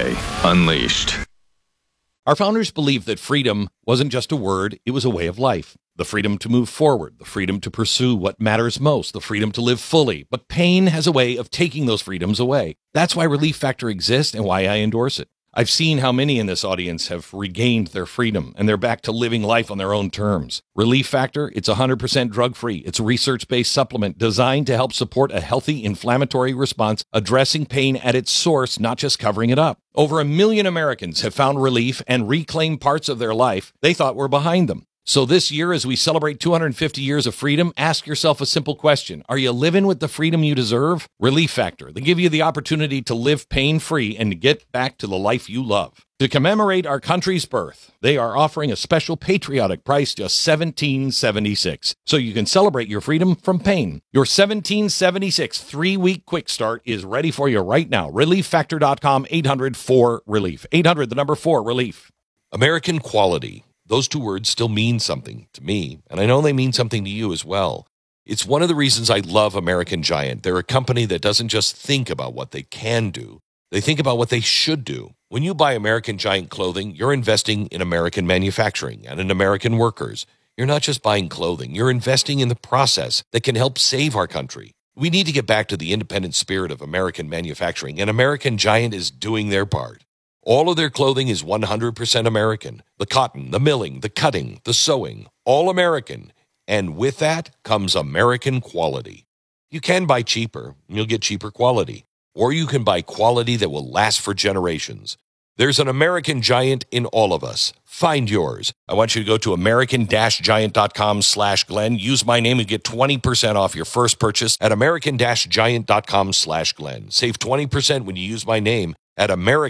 Day Unleashed. Our founders believed that freedom wasn't just a word, it was a way of life. The freedom to move forward, the freedom to pursue what matters most, the freedom to live fully. But pain has a way of taking those freedoms away. That's why Relief Factor exists and why I endorse it. I've seen how many in this audience have regained their freedom and they're back to living life on their own terms. Relief Factor, it's 100% drug-free. It's a research-based supplement designed to help support a healthy inflammatory response, addressing pain at its source, not just covering it up. Over 1 million Americans have found relief and reclaimed parts of their life they thought were behind them. So this year, as we celebrate 250 years of freedom, ask yourself a simple question. Are you living with the freedom you deserve? Relief Factor. They give you the opportunity to live pain-free and to get back to the life you love. To commemorate our country's birth, they are offering a special patriotic price, just $17.76. So you can celebrate your freedom from pain. Your $17.76 3-week quick start is ready for you right now. ReliefFactor.com, 800-4-RELIEF. 800, the number 4, RELIEF. American quality. Those two words still mean something to me, and I know they mean something to you as well. It's one of the reasons I love American Giant. They're a company that doesn't just think about what they can do. They think about what they should do. When you buy American Giant clothing, you're investing in American manufacturing and in American workers. You're not just buying clothing. You're investing in the process that can help save our country. We need to get back to the independent spirit of American manufacturing, and American Giant is doing their part. All of their clothing is 100% American. The cotton, the milling, the cutting, the sewing, all American. And with that comes American quality. You can buy cheaper, and you'll get cheaper quality. Or you can buy quality that will last for generations. There's an American Giant in all of us. Find yours. I want you to go to american-giant.com/Glenn. Use my name and get 20% off your first purchase at american-giant.com/Glenn. Save 20% when you use my name at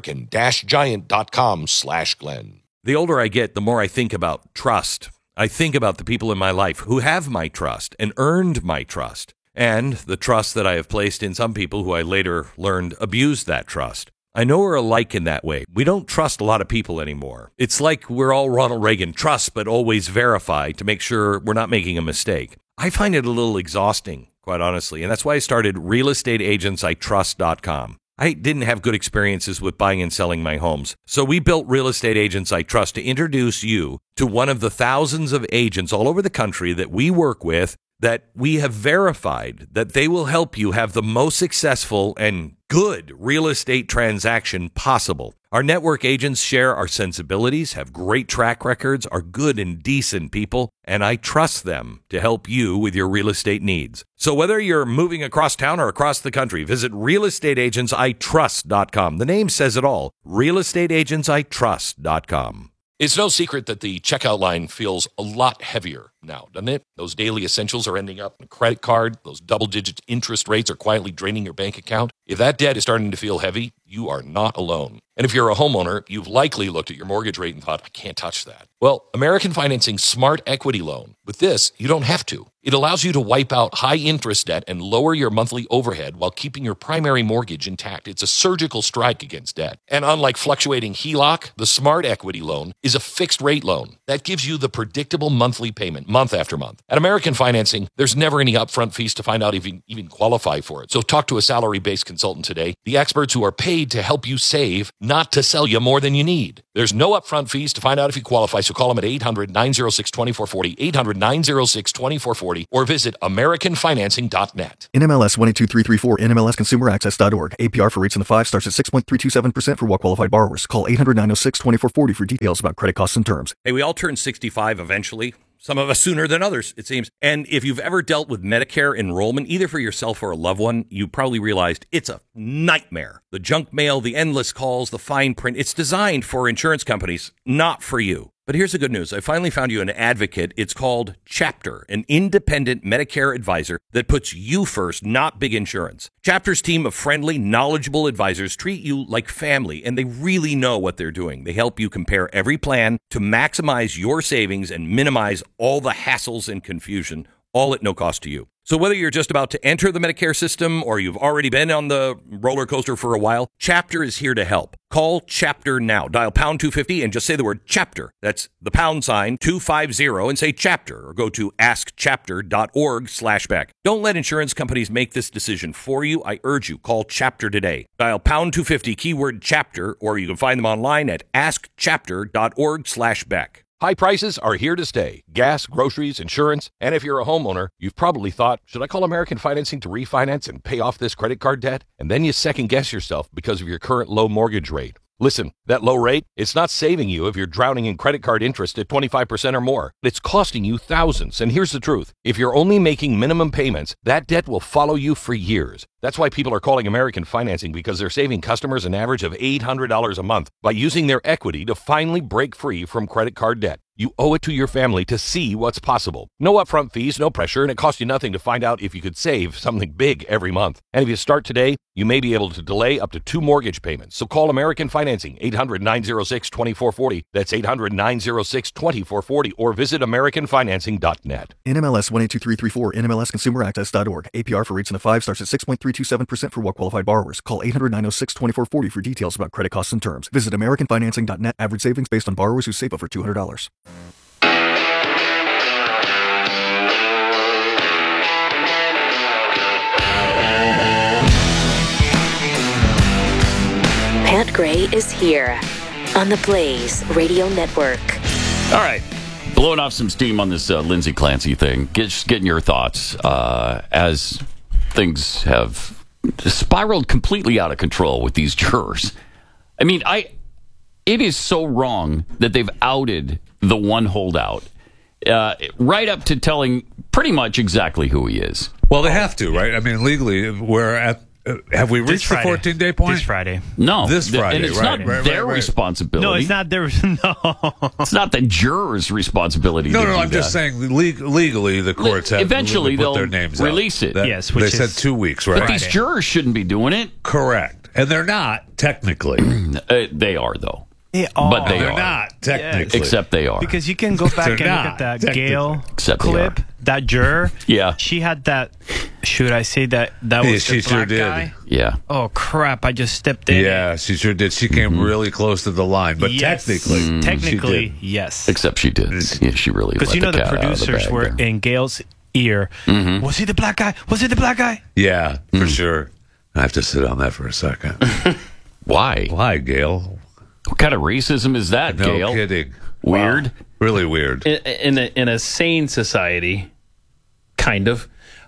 american-giant.com/Glenn. The older I get, the more I think about trust. I think about the people in my life who have my trust and earned my trust, and the trust that I have placed in some people who I later learned abused that trust. I know we're alike in that way. We don't trust a lot of people anymore. It's like we're all Ronald Reagan, trust but always verify to make sure we're not making a mistake. I find it a little exhausting, quite honestly, and that's why I started realestateagentsitrust.com. I didn't have good experiences with buying and selling my homes. So we built Real Estate Agents I Trust to introduce you to one of the thousands of agents all over the country that we work with that we have verified that they will help you have the most successful and good real estate transaction possible. Our network agents share our sensibilities, have great track records, are good and decent people, and I trust them to help you with your real estate needs. So whether you're moving across town or across the country, visit realestateagentsitrust.com. The name says it all, realestateagentsitrust.com. It's no secret that the checkout line feels a lot heavier now, doesn't it? Those daily essentials are ending up in a credit card. Those double-digit interest rates are quietly draining your bank account. If that debt is starting to feel heavy, you are not alone. And if you're a homeowner, you've likely looked at your mortgage rate and thought, I can't touch that. Well, American Financing Smart Equity Loan. With this, you don't have to. It allows you to wipe out high-interest debt and lower your monthly overhead while keeping your primary mortgage intact. It's a surgical strike against debt. And unlike fluctuating HELOC, the Smart Equity Loan is a fixed-rate loan that gives you the predictable monthly payment month after month. At American Financing, there's never any upfront fees to find out if you even qualify for it. So talk to a salary-based consultant today, the experts who are paid to help you save, not to sell you more than you need. There's no upfront fees to find out if you qualify, so call them at 800-906-2440, 800-906-2440, or visit AmericanFinancing.net. NMLS 122334, NMLSConsumerAccess.org. APR for rates in the 5 starts at 6.327% for well-qualified borrowers. Call 800-906-2440 for details about credit costs and terms. Hey, we all turn 65 eventually. Some of us sooner than others, it seems. And if you've ever dealt with Medicare enrollment, either for yourself or a loved one, you probably realized it's a nightmare. The junk mail, the endless calls, the fine print, it's designed for insurance companies, not for you. But here's the good news. I finally found you an advocate. It's called Chapter, an independent Medicare advisor that puts you first, not big insurance. Chapter's team of friendly, knowledgeable advisors treat you like family, and they really know what they're doing. They help you compare every plan to maximize your savings and minimize all the hassles and confusion, all at no cost to you. So whether you're just about to enter the Medicare system or you've already been on the roller coaster for a while, Chapter is here to help. Call Chapter now. Dial pound 250 and just say the word Chapter. That's the pound sign 250 and say Chapter, or go to askchapter.org/Beck. Don't let insurance companies make this decision for you. I urge you, call Chapter today. Dial pound 250 keyword Chapter, or you can find them online at askchapter.org/Beck. High prices are here to stay. Gas, groceries, insurance, and if you're a homeowner, you've probably thought, should I call American Financing to refinance and pay off this credit card debt? And then you second guess yourself because of your current low mortgage rate. Listen, that low rate, it's not saving you if you're drowning in credit card interest at 25% or more. It's costing you thousands. And here's the truth. If you're only making minimum payments, that debt will follow you for years. That's why people are calling American Financing, because they're saving customers an average of $800 a month by using their equity to finally break free from credit card debt. You owe it to your family to see what's possible. No upfront fees, no pressure, and it costs you nothing to find out if you could save something big every month. And if you start today, you may be able to delay up to 2 mortgage payments. So call American Financing, 800-906-2440. That's 800-906-2440, or visit AmericanFinancing.net. NMLS 182334, NMLSConsumerAccess.org. APR for rates in the 5 starts at 6.327% for well-qualified borrowers. Call 800-906-2440 for details about credit costs and terms. Visit AmericanFinancing.net. Average savings based on borrowers who save over $200. Pat Gray is here on the Blaze Radio Network. All right. Blowing off some steam on this Lindsay Clancy thing. Just getting your thoughts as things have spiraled completely out of control with these jurors. I mean, it is so wrong that they've outed the one holdout, right up to telling pretty much exactly who he is. Well, they have to, right? I mean, legally, we're at. Have we reached the 14-day point? This Friday. No. This Friday, and it's not their responsibility. No, it's not their... No. It's not the jurors' responsibility to do I'm that. just saying legally the courts have eventually put they'll their names release out. it. Yes, they said 2 weeks, right? But these jurors shouldn't be doing it. Correct. And they're not, technically. They are, though. They are. But they're not, technically. Except they are. Because you can go back and They're look not, at that Gail clip, that juror. Yeah. She had that... Should I say that was she the black sure did. guy? Yeah. Oh, crap. I just stepped in. Yeah, she sure did. She came really close to the line. But Yes. technically, Technically, she did. yes. Except she did. Yeah, she really Because let you know the the cat out of the producers bag were there. in Gail's ear. Was he the black guy? Was he the black guy? Yeah, for sure. I have to sit on that for a second. Why? Why, Gail? What kind of racism is that, No Gail? kidding. Weird. Wow. Really weird. In a sane society, kind of,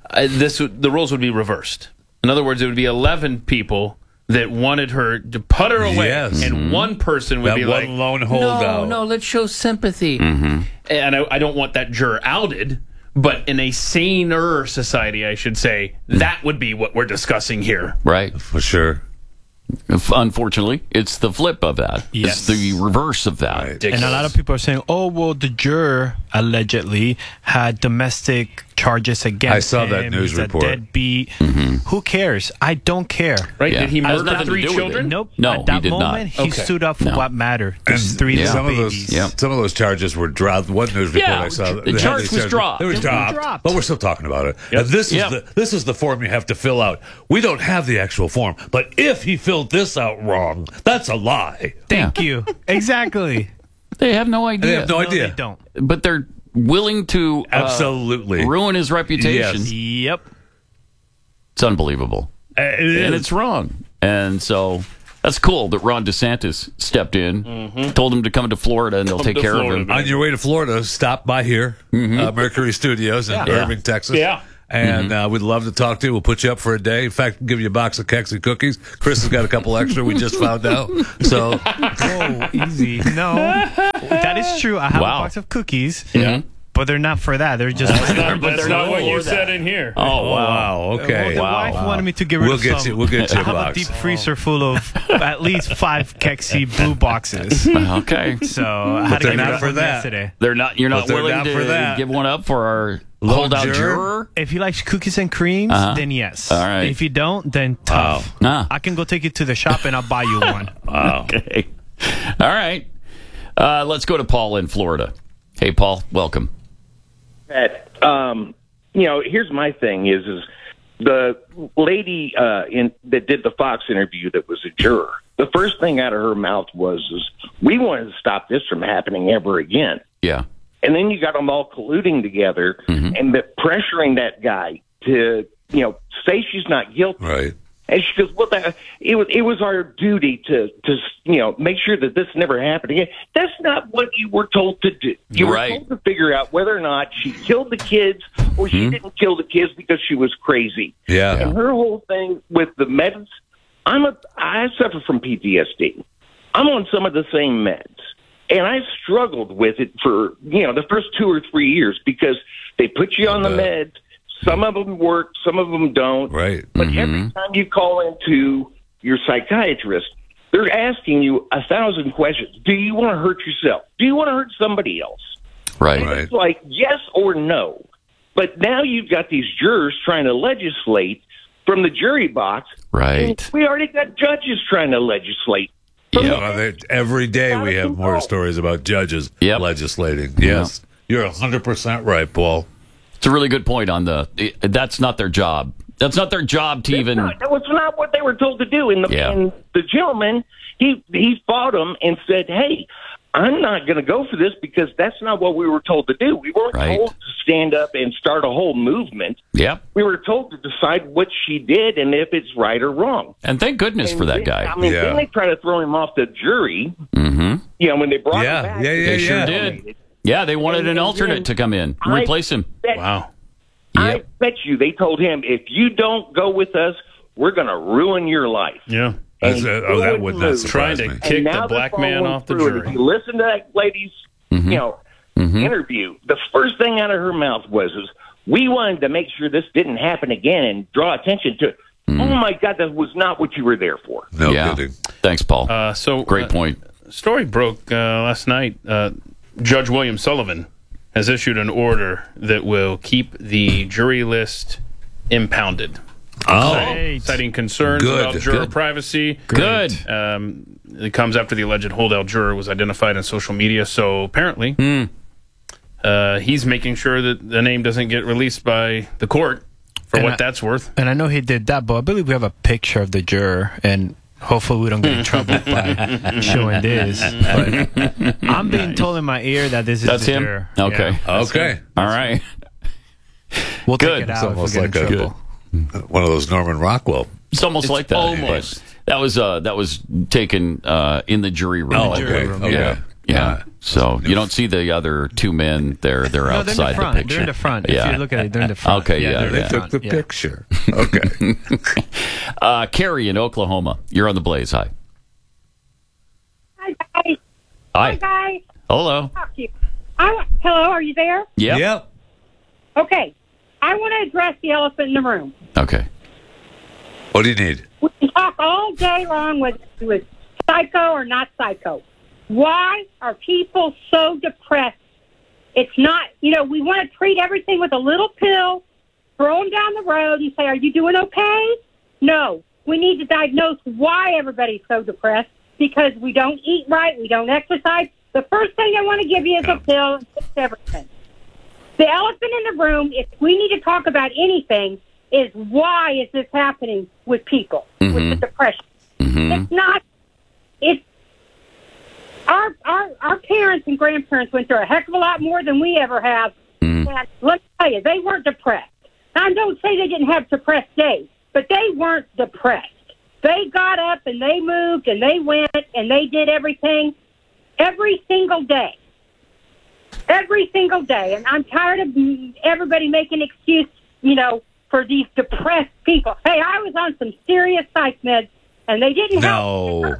the roles would be reversed. In other words, it would be 11 people that wanted her to put her away, Yes. and one person would That be one like, lone holdout. No, let's show sympathy. And I don't want that juror outed, but in a saner society, I should say, that would be what we're discussing here. Right. For sure. Unfortunately, it's the flip of that. Yes. It's the reverse of that. Right. And a lot of people are saying, oh, well, the juror allegedly had domestic charges against him. I saw that news He's report. a deadbeat. Who cares? I don't care. Right? Yeah. Did he Has murder nothing to 3 do with children? it. Nope. No, At that he did not. moment, he Okay. stood up for No. what mattered. There's 3 little Some of babies. those charges were dropped. One news report Yeah, I saw. the they had charge these was charges. dropped. They were It was dropped, but we're still talking about it. Yep. And this Yep. is the form you have to fill out. We don't have the actual form, but if he filled this out wrong, that's a lie. Thank you. Exactly. They have no idea. They have no No, idea. they don't. But they're willing to Absolutely. ruin his reputation. Yes. Yep. It's unbelievable. It And is. it's wrong. And so that's cool that Ron DeSantis stepped in, told him to come to Florida, and they'll take to care Florida, of him. man. On your way to Florida, stop by here, Mercury Studios in Irving, Texas. Yeah. And we'd love to talk to you. We'll put you up for a day. In fact, we'll give you a box of Kexi cookies. Chris has got a couple extra. We just found out. So Whoa, easy. No, that is true. I have Wow. a box of cookies. Yeah. But they're not for that. They're just. But they're not what you said in here. Oh, wow. wow. Okay. The wife wanted me to get rid We'll of get some. you. We'll get you I a have a box. deep freezer full of at least 5 Kexi blue boxes. Okay. So I had to they're get rid not of for one that. yesterday. You're not But they're willing not to for that. give one up for our Lone holdout juror? juror? If you like cookies and creams, then yes. All right. If you don't, then tough. Ah. I can go take you to the shop and I'll buy you one. Okay. All right. Let's go to Paul in Florida. Hey, Paul, welcome. Pat, here's my thing is the lady that did the Fox interview that was a juror. The first thing out of her mouth was, we wanted to stop this from happening ever again. Yeah. And then you got them all colluding together and pressuring that guy to, say she's not guilty. Right. And she goes, well, it was our duty to make sure that this never happened again. That's not what you were told to do. You were told to figure out whether or not she killed the kids or she didn't kill the kids because she was crazy. Yeah. And her whole thing with the meds, I suffer from PTSD. I'm on some of the same meds. And I struggled with it for, the first 2 or 3 years because they put you on the meds. Some of them work, some of them don't. Right. But every time you call into your psychiatrist, they're asking you 1,000 questions. Do you want to hurt yourself? Do you want to hurt somebody else? Right. And it's like yes or no. But now you've got these jurors trying to legislate from the jury box. Right. We already got judges trying to legislate. Every day we have more stories about judges legislating. Yes. You're 100% right, Paul. It's a really good point on that's not their job. That's not their job to even... That was not what they were told to do. And the gentleman, he fought him and said, hey, I'm not going to go for this because that's not what we were told to do. We weren't told to stand up and start a whole movement. Yep. We were told to decide what she did and if it's right or wrong. And thank goodness for that guy. Then they try to throw him off the jury. When they brought him back. They sure did. Yeah, they wanted an alternate to come in and replace him. Wow. I bet you they told him, if you don't go with us, we're going to ruin your life. Yeah. That would not trying to kick the black man off the jury. If you listen to that lady's interview, the first thing out of her mouth was, we wanted to make sure this didn't happen again and draw attention to it. Oh, my God, that was not what you were there for. No kidding. Thanks, Paul. Great point. Story broke last night. Judge William Sullivan has issued an order that will keep the jury list impounded. Citing concerns about juror privacy. Good. It comes after the alleged holdout juror was identified on social media. So apparently, he's making sure that the name doesn't get released by the court for what that's worth. And I know he did that, but I believe we have a picture of the juror, and hopefully we don't get in trouble by showing this. But I'm being told in my ear that this is that's the him? juror. Okay. Yeah, Okay. All right. We'll Good. take it It's out if we almost get like in trouble. one of those Norman Rockwell. It's almost like that. Almost. That was taken in the jury room. Oh, okay. Yeah. So you don't see the other two men. They're outside they're in the front. the picture. They're in the front. Yeah. If you look at it, they're in the front. Okay, yeah. They took the picture. Okay. Carrie in Oklahoma. You're on the Blaze. Hi. Hi, guys. Hi. Guys. Hello. Talk to you. Hello, are you there? Yep. Okay. I want to address the elephant in the room. Okay. What do you need? We can talk all day long with psycho or not psycho. Why are people so depressed? It's not, we want to treat everything with a little pill, throw them down the road and say, are you doing okay? No. We need to diagnose why everybody's so depressed, because we don't eat right, we don't exercise. The first thing I want to give you is a pill and fix everything. The elephant in the room, if we need to talk about anything, is why is this happening with people with the depression? It's not. It's our parents and grandparents went through a heck of a lot more than we ever have. And let me tell you, they weren't depressed. I don't say they didn't have depressed days, but they weren't depressed. They got up and they moved and they went and they did everything every single day. Every single day. And I'm tired of everybody making excuse, for these depressed people. Hey, I was on some serious psych meds and they didn't help.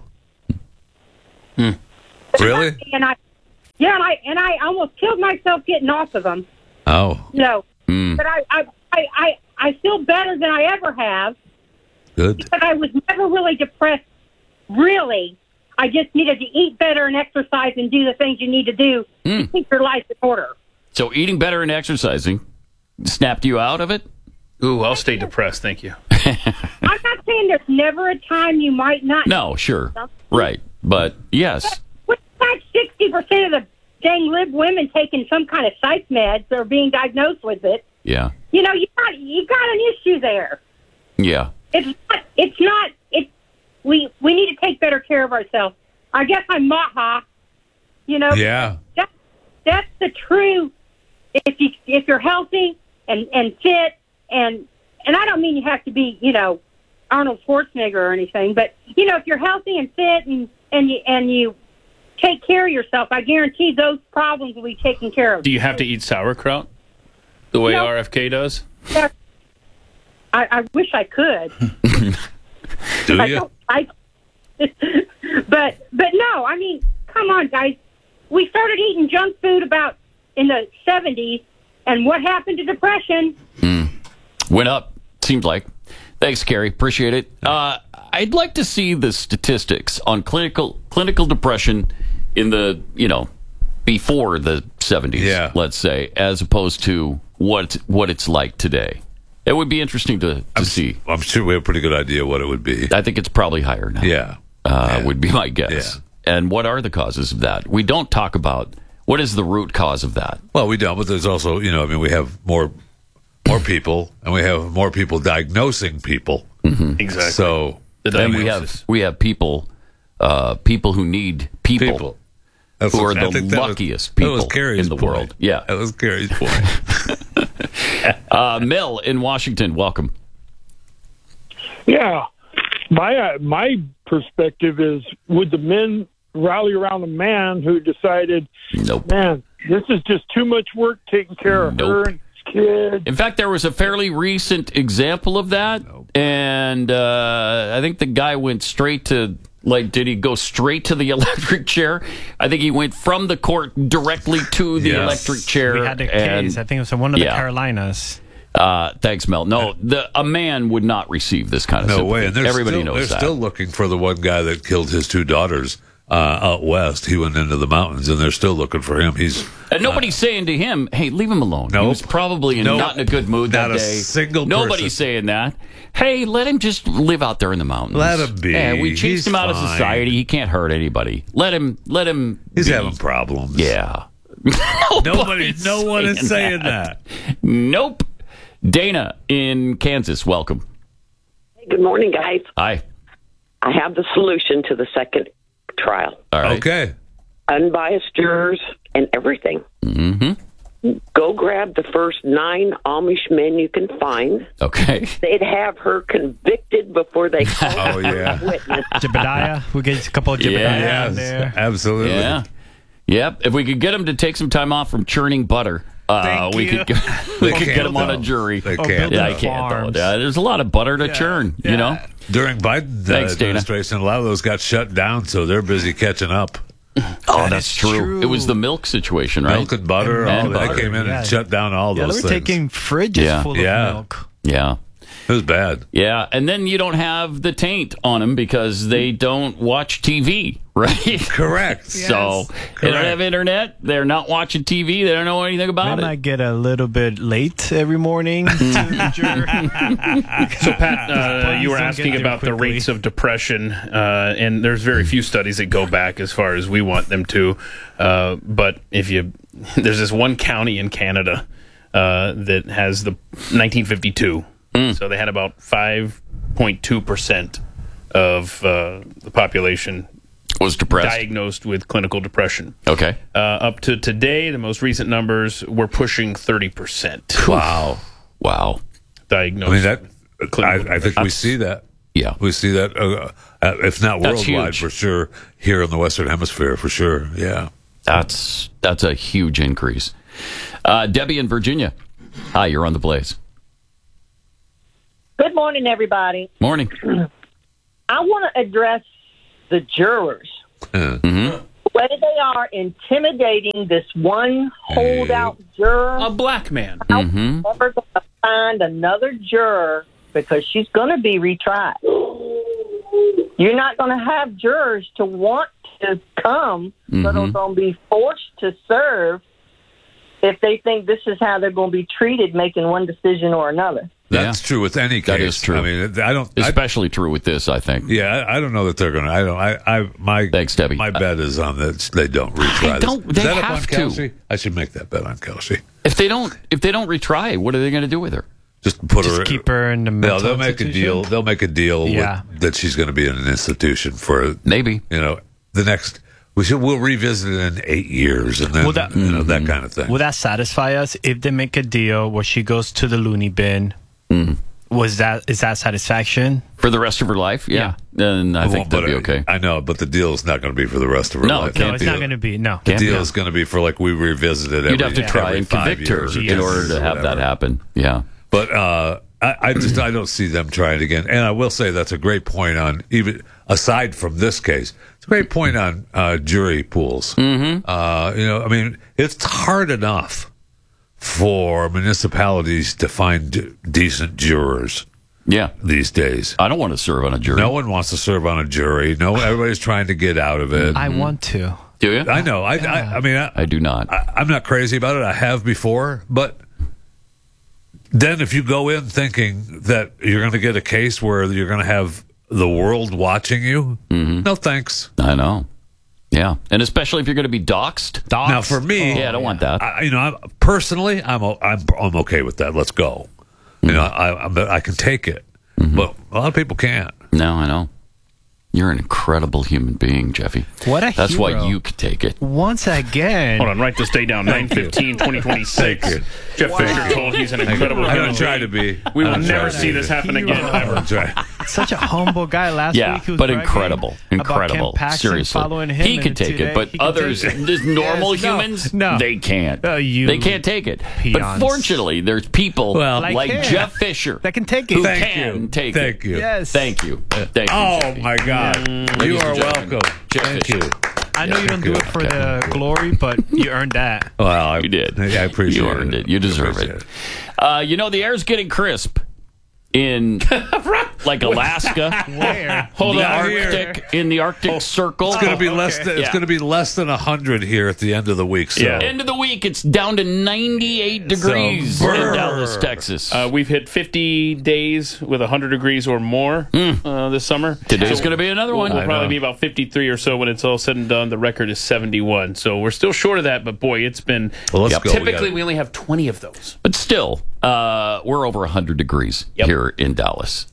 Really? And I almost killed myself getting off of them. Oh. But I feel better than I ever have. Good. Because I was never really depressed. Really. I just needed to eat better and exercise and do the things you need to do to keep your life in order. So eating better and exercising snapped you out of it? Ooh, I'll stay depressed, thank you. I'm not saying there's never a time you might not. No, sure. Right. But, yes. What's that 60% of the dang lib women taking some kind of psych meds or being diagnosed with it? Yeah. You know, you got an issue there. Yeah. We need to take better care of ourselves. I guess I'm Maha. You know. Yeah. That's the true. If you're healthy and fit and I don't mean you have to be, you know, Arnold Schwarzenegger or anything, but you know, if you're healthy and fit and you take care of yourself, I guarantee those problems will be taken care of. Do you have to eat sauerkraut the way RFK does? I wish I could. Do you? But no, I mean, come on, guys. We started eating junk food about in the 70s, and what happened to depression? Went up, seems like. Thanks, Carrie. Appreciate it. I'd like to see the statistics on clinical depression in the, you know, before the 70s, let's say, as opposed to what it's like today. It would be interesting to see. I'm sure we have a pretty good idea what it would be. I think it's probably higher now. Yeah. Would be my guess. Yeah. And what are the causes of that? We don't talk about what is the root cause of that. Well, we don't, but there's also, you know, I mean, we have more people, and we have more people diagnosing people. Mm-hmm. Exactly. So then we have people who need people. Who are the luckiest people in the world. Yeah. That was Carrie's point. Mel in Washington, welcome. Yeah. My perspective is, would the men rally around a man who decided, nope, man, this is just too much work taking care of her and his kids? In fact, there was a fairly recent example of that, and I think the guy went straight to, like, did he go straight to the electric chair? I think he went from the court directly to the electric chair. We had a case, I think it was in one of the Carolinas. Thanks, Mel. No, a man would not receive this kind of sympathy. No way. And everybody knows that. They're still looking for the one guy that killed his two daughters out west. He went into the mountains, and they're still looking for him. And nobody's saying to him, hey, leave him alone. He was probably not in a good mood that day. Not a single Nobody's person. saying that. Hey, let him just live out there in the mountains. Let him be. Yeah, we chased him out of society. He can't hurt anybody. Let him He's be. having problems. Yeah. No one is saying that. Nope. Dana in Kansas, welcome. Good morning, guys. Hi. I have the solution to the second trial. All right. Okay. Unbiased jurors and everything. Mm-hmm. Go grab the first 9 Amish men you can find. Okay. They'd have her convicted before they called Oh, yeah. witness. Jebediah. We'll get a couple of Jebediah Yes, on there. absolutely. Yeah. Yep. If we could get him to take some time off from churning butter, we could get him on a jury. They can't. Yeah, I can't. There's a lot of butter to churn, you know? During Biden's administration, a lot of those got shut down, so they're busy catching up. Oh, that's true. It was the milk situation, right? Milk and butter. They came in and shut down all those things. They were taking fridges full of milk. Yeah. It was bad. Yeah, and then you don't have the taint on them because they don't watch TV, right? Correct. So they don't have internet. They're not watching TV. They don't know anything about it. They might get a little bit late every morning to the jury. So, Pat, you were asking about the rates of depression, and there's very few studies that go back as far as we want them to. But there's this one county in Canada that has the 1952. So they had about 5.2% of the population was depressed, diagnosed with clinical depression. Okay. Up to today, the most recent numbers, we're pushing 30%. Wow. Diagnosed. I mean, I think we see that. Yeah. We see that, if not worldwide, for sure, here in the Western Hemisphere, for sure. Yeah. That's a huge increase. Debbie in Virginia. Hi, you're on the Blaze. Good morning, everybody. Morning. I want to address the jurors. Mm-hmm. Whether they are intimidating this one holdout juror. A black man. I'm never going to find another juror because she's going to be retried. You're not going to have jurors to want to come, but are going to be forced to serve if they think this is how they're going to be treated, making one decision or another. That's true with any case. That is true. I mean, I don't. Especially true with this, I think. Yeah, I don't know that they're going to. Thanks, Debbie. My bet is on that they don't retry. They is that have up on to. Kelsey? I should make that bet on Kelsey. If they don't retry, what are they going to do with her? Just keep her in the mental they'll make a deal. They'll make a deal that she's going to be in an institution for maybe the next. We'll revisit it in 8 years, and then that kind of thing. Will that satisfy us if they make a deal where she goes to the loony bin? Is that satisfaction for the rest of her life? Yeah, then I think that'd be okay. I know, but the deal is not going to be for the rest of her life. No, it's not going to be. No, the deal is going to be for we revisit it. You'd have to try and convict her in order to have that happen. Yeah, but I don't see them trying it again. And I will say that's a great point on, even aside from this case, it's a great point on jury pools. Mm-hmm. I mean, it's hard enough for municipalities to find decent jurors. Yeah, these days. I don't want to serve on a jury. No one wants to serve on a jury. No, everybody's trying to get out of it. I want to. Do you? I know. I mean, I do not. I'm not crazy about it. I have before, but then if you go in thinking that you're going to get a case where you're going to have the world watching you, no thanks. I know. Yeah, and especially if you're going to be doxxed. Now, for me, I don't want that. Personally, I'm okay with that. Let's go. I can take it, but a lot of people can't. No, I know. You're an incredible human being, Jeffy. That's hero. why you could take it. Once again. Hold on, write this day down. 9/15/2026. Jeff Fisher told he's an incredible human being. I don't try to be. We will never see this happen again, ever. Such a humble guy last week. Who was but incredible. Seriously. Him he could take it, but others, just normal humans, they can't. They can't take it. Peons. But fortunately, there's people like Jeff Fisher that can take it. Who can take it. Thank you. Yes. Thank you. Thank you. Oh, my God. You are welcome. Thank you. I know you don't do it for the glory, but you earned that. Well, you did. I appreciate it. You earned it. You deserve it. The air's getting crisp in Alaska. Where? In the Arctic Circle. It's going to be less than it's going to be less than 100 here at the end of the week. So. End of the week, it's down to 98 degrees in Dallas, Texas. We've hit 50 days with 100 degrees or more this summer. Today's going to be another one. We'll probably be about 53 or so when it's all said and done. The record is 71. So we're still short of that, but boy, it's been... Well, let's go. Typically, we only have 20 of those. But still, we're over 100 degrees here in Dallas.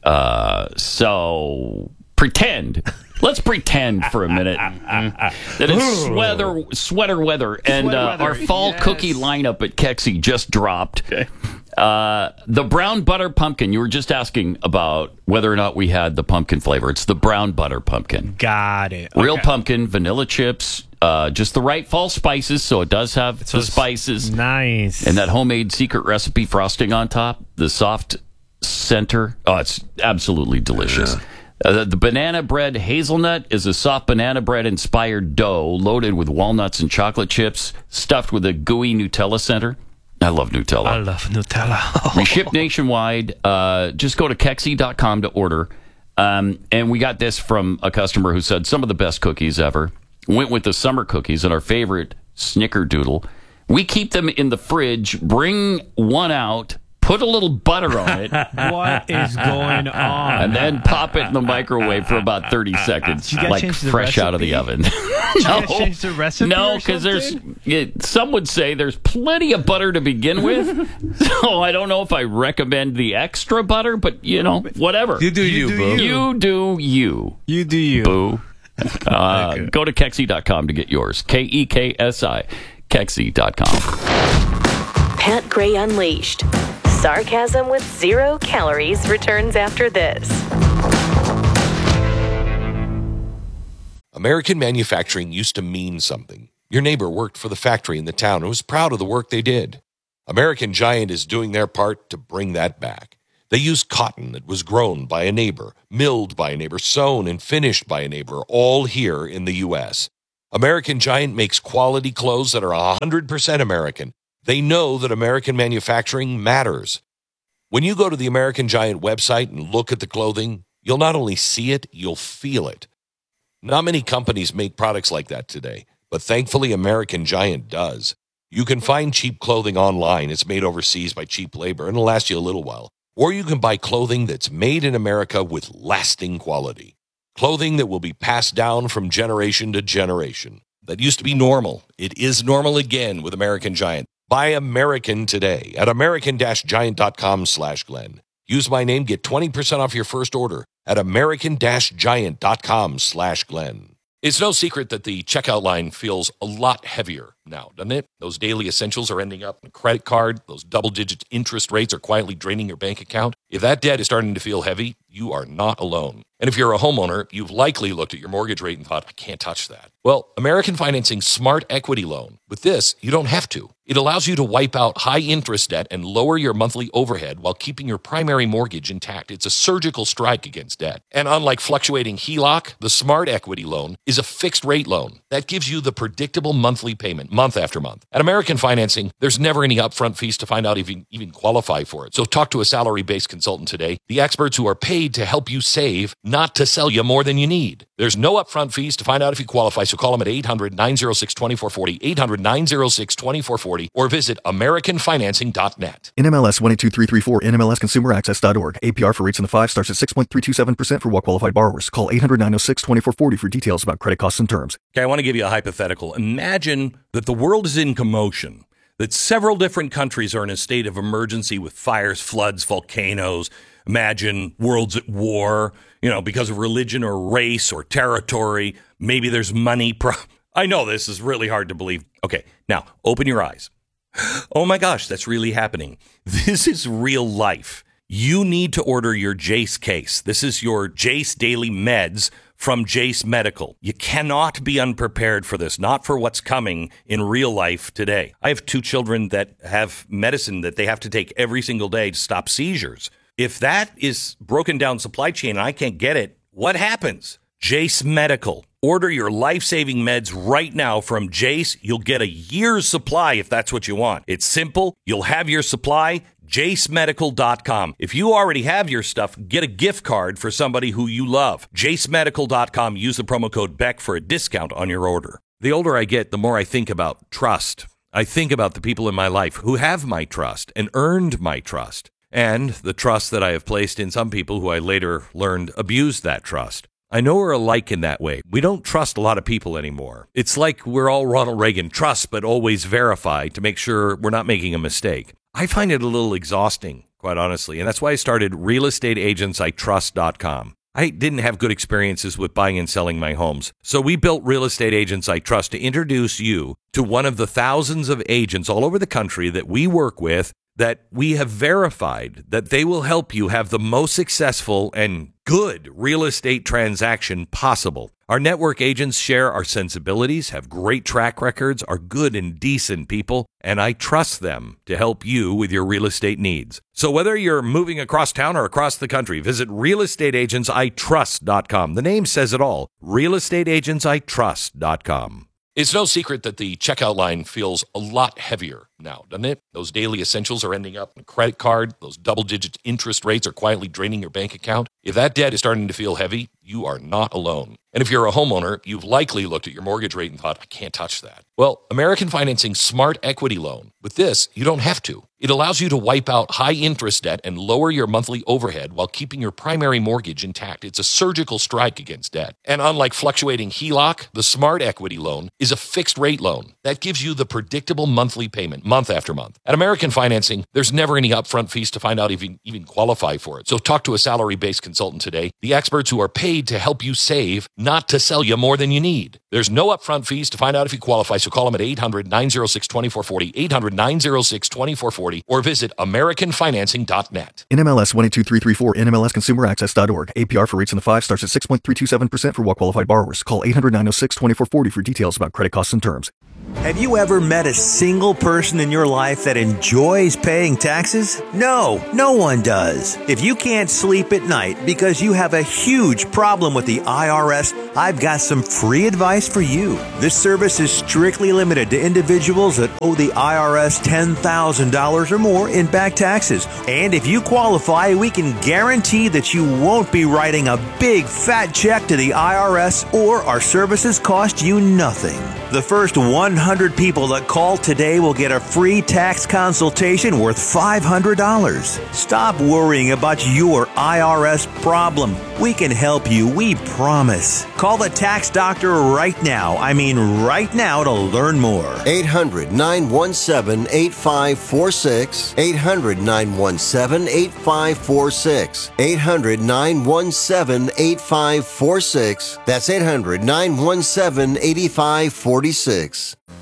So let's pretend for a minute that it's sweater weather. And our fall cookie lineup at Kexi just dropped. Okay. The brown butter pumpkin. You were just asking about whether or not we had the pumpkin flavor. It's the brown butter pumpkin. Got it. Real pumpkin, vanilla chips, just the right fall spices, so it does have the spices. Nice. And that homemade secret recipe frosting on top, the soft center. Oh, it's absolutely delicious. The banana bread hazelnut is a soft banana bread inspired dough loaded with walnuts and chocolate chips, stuffed with a gooey Nutella center. I love Nutella. I love Nutella. We ship nationwide. Just go to Kexi.com to order. And we got this from a customer who said some of the best cookies ever. Went with the summer cookies and our favorite Snickerdoodle. We keep them in the fridge, bring one out, put a little butter on it. What is going on? And then pop it in the microwave for about 30 seconds, like fresh out of the oven. Change the recipe? No, because some would say there's plenty of butter to begin with. So I don't know if I recommend the extra butter, but whatever. You do you, boo. You do you. You do you. Boo. Go to Kexi.com to get yours. KEKSI. Kexi.com. Pat Gray Unleashed. Sarcasm with 0 calories returns after this. American manufacturing used to mean something. Your neighbor worked for the factory in the town and was proud of the work they did. American Giant is doing their part to bring that back. They use cotton that was grown by a neighbor, milled by a neighbor, sewn and finished by a neighbor, all here in the U.S. American Giant makes quality clothes that are 100% American. They know that American manufacturing matters. When you go to the American Giant website and look at the clothing, you'll not only see it, you'll feel it. Not many companies make products like that today, but thankfully American Giant does. You can find cheap clothing online. It's made overseas by cheap labor, and it'll last you a little while. Or you can buy clothing that's made in America with lasting quality. Clothing that will be passed down from generation to generation. That used to be normal. It is normal again with American Giant. Buy American today at american-giant.com/Glenn. Use my name, get 20% off your first order at american-giant.com/Glenn. It's no secret that the checkout line feels a lot heavier now, doesn't it? Those daily essentials are ending up in a credit card. Those double-digit interest rates are quietly draining your bank account. If that debt is starting to feel heavy, you are not alone. And if you're a homeowner, you've likely looked at your mortgage rate and thought, I can't touch that. Well, American Financing Smart Equity Loan. With this, you don't have to. It allows you to wipe out high-interest debt and lower your monthly overhead while keeping your primary mortgage intact. It's a surgical strike against debt. And unlike fluctuating HELOC, the Smart Equity Loan is a fixed-rate loan. That gives you the predictable monthly payment, month after month. At American Financing, there's never any upfront fees to find out if you even qualify for it. So talk to a salary-based consultant today, the experts who are paid to help you save, not to sell you more than you need. There's no upfront fees to find out if you qualify, so call them at 800-906-2440, 800-906-2440, or visit AmericanFinancing.net. NMLS 122334, NMLSConsumerAccess.org. APR for rates in the 5 starts at 6.327% for well-qualified borrowers. Call 800-906-2440 for details about credit costs and terms. Okay, I want to give you a hypothetical. Imagine that the world is in commotion, that several different countries are in a state of emergency with fires, floods, volcanoes. Imagine worlds at war, because of religion or race or territory. Maybe there's money. I know this is really hard to believe. Okay, now open your eyes. Oh my gosh, that's really happening. This is real life. You need to order your Jace case. This is your Jace Daily Meds from Jace Medical. You cannot be unprepared for this, not for what's coming in real life today. I have 2 children that have medicine that they have to take every single day to stop seizures. If that is broken down supply chain and I can't get it, what happens? Jace Medical. Order your life-saving meds right now from Jace. You'll get a year's supply if that's what you want. It's simple. You'll have your supply. JaceMedical.com. If you already have your stuff, get a gift card for somebody who you love. JaceMedical.com. Use the promo code BECK for a discount on your order. The older I get, the more I think about trust. I think about the people in my life who have my trust and earned my trust, and the trust that I have placed in some people who I later learned abused that trust. I know we're alike in that way. We don't trust a lot of people anymore. It's like we're all Ronald Reagan, trust but always verify to make sure we're not making a mistake. I find it a little exhausting, quite honestly, and that's why I started realestateagentsitrust.com. I didn't have good experiences with buying and selling my homes, so we built Real Estate Agents I Trust to introduce you to one of the thousands of agents all over the country that we work with that we have verified that they will help you have the most successful and good real estate transaction possible. Our network agents share our sensibilities, have great track records, are good and decent people, and I trust them to help you with your real estate needs. So whether you're moving across town or across the country, visit realestateagentsitrust.com. The name says it all, realestateagentsitrust.com. It's no secret that the checkout line feels a lot heavier now, doesn't it? Those daily essentials are ending up in a credit card. Those double-digit interest rates are quietly draining your bank account. If that debt is starting to feel heavy, you are not alone. And if you're a homeowner, you've likely looked at your mortgage rate and thought, I can't touch that. Well, American Financing Smart Equity Loan. With this, you don't have to. It allows you to wipe out high-interest debt and lower your monthly overhead while keeping your primary mortgage intact. It's a surgical strike against debt. And unlike fluctuating HELOC, the Smart Equity Loan is a fixed-rate loan. That gives you the predictable monthly payment, month after month. At American Financing, there's never any upfront fees to find out if you even qualify for it. So talk to a salary-based consultant today, the experts who are paid to help you save, not to sell you more than you need. There's no upfront fees to find out if you qualify, so call them at 800-906-2440, 800-906-2440, or visit AmericanFinancing.net. NMLS 122334, NMLSConsumerAccess.org. APR for rates in the 5 starts at 6.327% for well-qualified borrowers. Call 800-906-2440 for details about credit costs and terms. Have you ever met a single person in your life that enjoys paying taxes? No, no one does. If you can't sleep at night because you have a huge problem with the IRS, I've got some free advice for you. This service is strictly limited to individuals that owe the IRS $10,000 or more in back taxes. And if you qualify, we can guarantee that you won't be writing a big fat check to the IRS, or our services cost you nothing. The first 100 100 people that call today will get a free tax consultation worth $500. Stop worrying about your IRS problem. We can help you, we promise. Call the tax doctor right now. I mean right now to learn more. 800-917-8546. 800-917-8546. 800-917-8546. That's 800-917-8546.